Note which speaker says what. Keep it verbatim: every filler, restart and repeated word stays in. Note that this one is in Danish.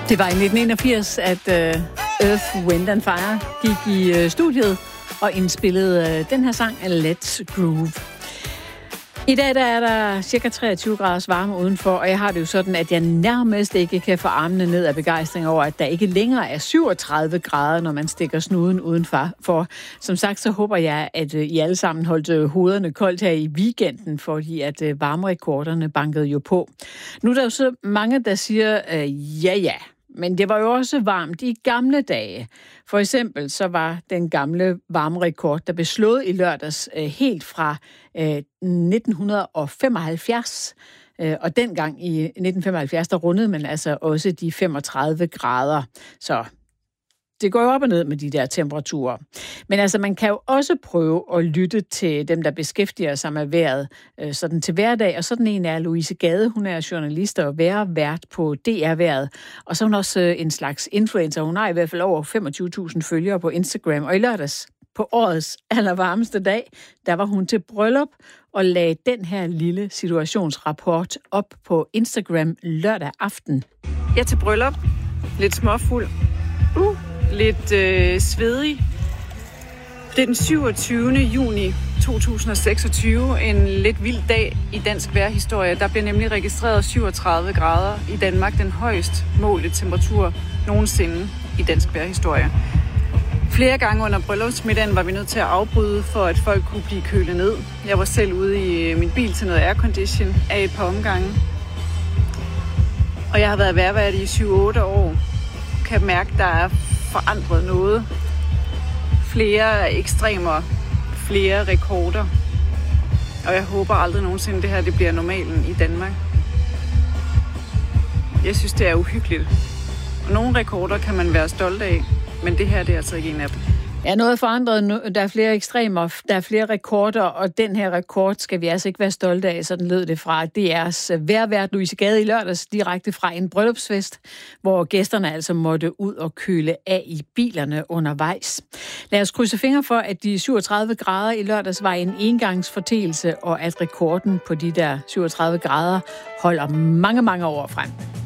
Speaker 1: Det var i nitten enogfirs, at uh, Earth, Wind and Fire gik i uh, studiet og indspillede uh, den her sang, Let's Groove. I dag der er der cirka treogtyve graders varme udenfor, og jeg har det jo sådan, at jeg nærmest ikke kan få armene ned af begejstring over, at der ikke længere er syvogtredive grader, når man stikker snuden udenfor. For som sagt, så håber jeg, at I alle sammen holdt hovederne koldt her i weekenden, fordi at varmerekorderne bankede jo på. Nu er der jo så mange, der siger, øh, ja ja, men det var jo også varmt i gamle dage. For eksempel så var den gamle varmerekord, der blev slået i lørdags øh, helt fra øh, nitten femoghalvfjerds. Øh, og dengang i nitten femoghalvfjerds, der rundede man altså også de femogtredive grader. Så det går jo op og ned med de der temperaturer. Men altså, man kan jo også prøve at lytte til dem, der beskæftiger sig med vejret øh, sådan til hverdag. Og sådan en er Louise Gade. Hun er journalist og vejrvært på D R-vejret. Og så er hun også øh, en slags influencer. Hun har i hvert fald over femogtyve tusind følgere på Instagram. Og i lørdags, på årets allervarmeste dag, der var hun til bryllup og lagde den her lille situationsrapport op på Instagram lørdag aften.
Speaker 2: Jeg er til bryllup. Lidt småfuld. Uh. Lidt øh, svedig. Det er den syvogtyvende juni to tusind og seksogtyve. En lidt vild dag i dansk vejrhistorie. Der bliver nemlig registreret syvogtredive grader i Danmark. Den højst målte temperatur nogensinde i dansk vejrhistorie. Flere gange under bryllupsmiddagen var vi nødt til at afbryde, for at folk kunne blive kølet ned. Jeg var selv ude i min bil til noget aircondition af et par omgange. Og jeg har været vejrvært i syv otte år. Kan mærke, der er forandret noget. Flere ekstremer, flere rekorder. Og jeg håber aldrig nogensinde, det her det bliver normalen i Danmark. Jeg synes, det er uhyggeligt. Og nogle rekorder kan man være stolt af, men det her det er altså ikke en af dem.
Speaker 1: Ja, noget forandret. Der er flere ekstremer, der er flere rekorder, og den her rekord skal vi altså ikke være stolte af. Sådan lød det fra D R's vejrvært Louise Gade i lørdags, direkte fra en bryllupsfest, hvor gæsterne altså måtte ud og køle af i bilerne undervejs. Lad os krydse fingre for, at de syvogtredive grader i lørdags var en engangsforteelse, og at rekorden på de der syvogtredive grader holder mange, mange år frem.